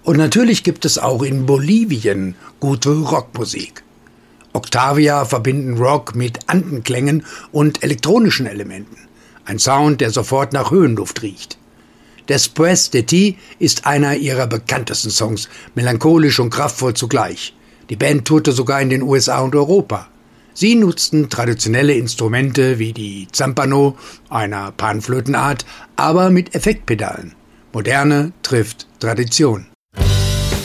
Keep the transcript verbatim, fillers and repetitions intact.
Und natürlich gibt es auch in Bolivien gute Rockmusik. Octavia verbinden Rock mit Andenklängen und elektronischen Elementen. Ein Sound, der sofort nach Höhenluft riecht. Después de ti ist einer ihrer bekanntesten Songs, melancholisch und kraftvoll zugleich. Die Band tourte sogar in den U S A und Europa. Sie nutzten traditionelle Instrumente wie die Zampano, einer Panflötenart, aber mit Effektpedalen. Moderne trifft Tradition.